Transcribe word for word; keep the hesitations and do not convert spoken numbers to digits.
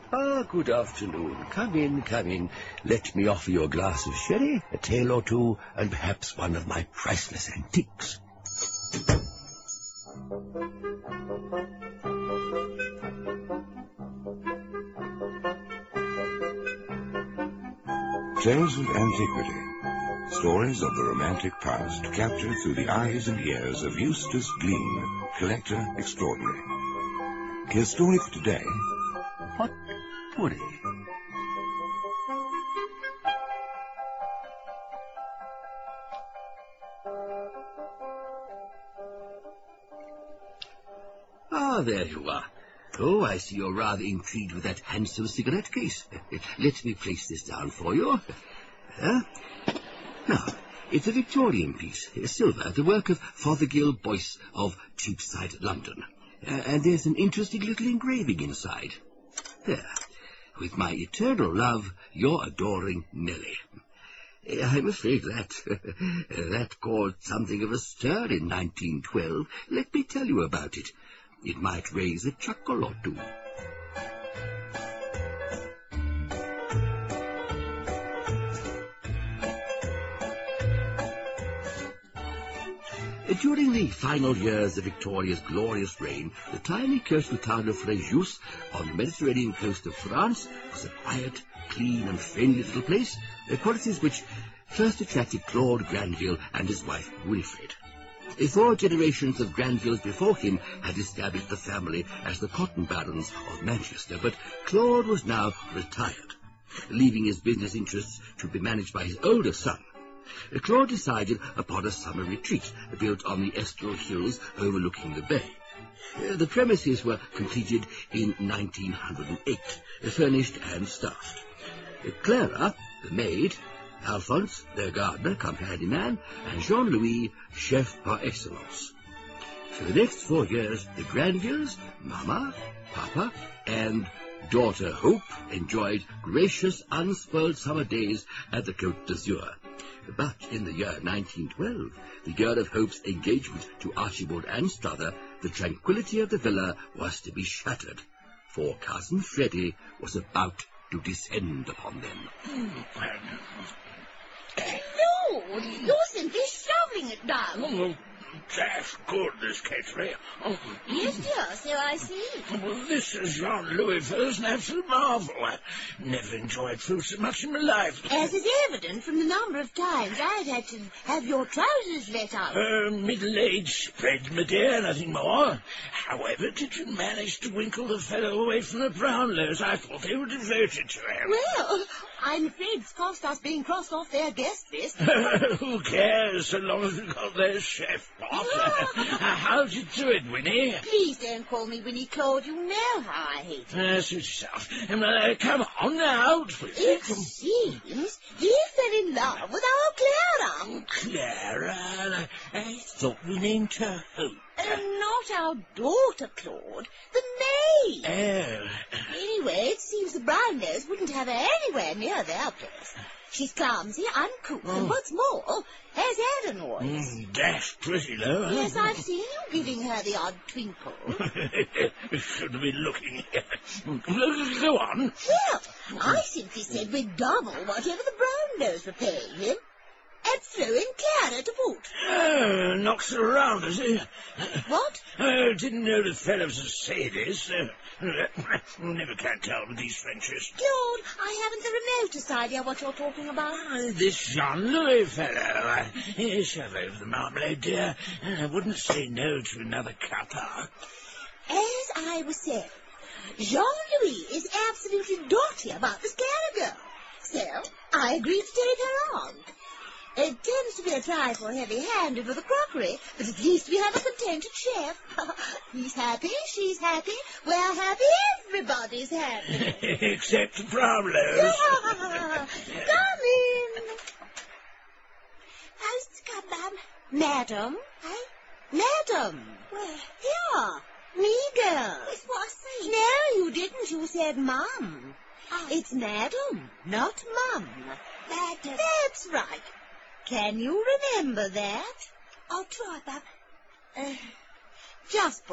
Ah, good afternoon. Come in, come in. Let me offer you a glass of sherry, a tale or two, and perhaps one of my priceless antiques. Tales of Antiquity. Stories of the romantic past captured through the eyes and ears of Eustace Glean, collector extraordinary. His story for today... What pudding? Ah, there you are. Oh, I see you're rather intrigued with that handsome cigarette case. Let me place this down for you. Huh? Now, it's a Victorian piece, silver, the work of Fothergill Boyce of Cheapside, London. Uh, and there's an interesting little engraving inside. There. With my eternal love, your adoring Nellie. I'm afraid that that caused something of a stir in nineteen twelve. Let me tell you about it. It might raise a chuckle or two. During the final years of Victoria's glorious reign, the tiny coastal town of Fréjus on the Mediterranean coast of France was a quiet, clean and friendly little place, qualities which first attracted Claude Granville and his wife Winifred. Four generations of Granvilles before him had established the family as the cotton barons of Manchester, but Claude was now retired, leaving his business interests to be managed by his older son. Claude decided upon a summer retreat built on the Estoril Hills overlooking the bay. The premises were completed in nineteen oh eight, furnished and staffed. Clara, the maid, Alphonse, their gardener, companion man, and Jean-Louis, chef par excellence. For the next four years, the Granvilles, Mama, Papa, and daughter Hope enjoyed gracious, unspoiled summer days at the Côte d'Azur. But in the year nineteen twelve, the year of Hope's engagement to Archibald Anstruther, the tranquillity of the villa was to be shattered, for Cousin Freddie was about to descend upon them. Lord, you're simply shoveling it down. Oh, that's good, Miss Caterina. Oh. Yes, dear, so I see. Well, this is Jean-Louis first, an absolute marvel. I never enjoyed fruit so much in my life. As is evident from the number of times I've had to have your trousers let out. Uh, middle-aged spread, my dear, nothing more. However, did you manage to winkle the fellow away from the Brownlows? I thought they were devoted to him. Well, I'm afraid it's cost us being crossed off their guest list. Who cares, so long as we got their chef pot? How'd you do it, Winnie? Please don't call me Winnie, Claude. You know how I hate it. Uh, suit yourself. Um, uh, come on now. It seems he fell in love with our Clara. Clara? I thought we named her Hope. Uh, not our daughter, Claude. The maid. Oh. Anyway, it seems the Brownlows wouldn't have her anywhere near their place. She's clumsy, uncouth, oh. and what's more, has had a noise. Mm, dashed pretty, though. Yes, I've seen you giving her the odd twinkle. Should have been looking. Go on. Well, I simply said we'd double whatever the Brownlows were paying him. And throw in Clara to boot. Oh, knocks her around, does he? What? Oh, didn't know the fellows would say this. Uh, never can tell with these Frenchies. Claude, I haven't the remotest idea what you're talking about. Uh, this Jean-Louis fellow. Uh, shove over the marmalade, dear. I uh, wouldn't say no to another cuppa. As I was saying, Jean-Louis is absolutely dotty about this Clara girl. So, I agreed to take her on. It tends to be a trifle heavy-handed with the crockery, but at least we have a contented chef. He's happy, she's happy, we're happy, everybody's happy. Except the Brownlows. Come in. How's come, ma'am? Madam. Eh? Madam. Where? Here. Me, girl. That's what I said. No, you didn't. You said mum. Oh. It's madam, not mum. Madam. That's right. Can you remember that? I'll try, Bob. Uh, just